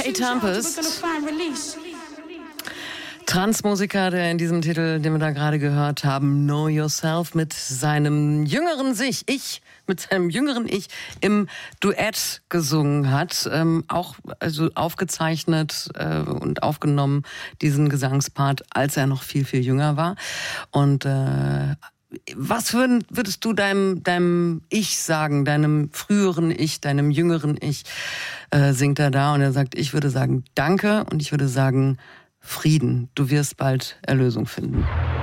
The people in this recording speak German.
Ray Tempest, Transmusiker, der in diesem Titel, den wir da gerade gehört haben, Know Yourself, mit seinem jüngeren Ich im Duett gesungen hat. Auch also aufgezeichnet und aufgenommen, diesen Gesangspart, als er noch viel, viel jünger war. Und was würdest du deinem Ich sagen, deinem früheren Ich, deinem jüngeren Ich, singt er da und er sagt, ich würde sagen Danke und ich würde sagen Frieden, du wirst bald Erlösung finden.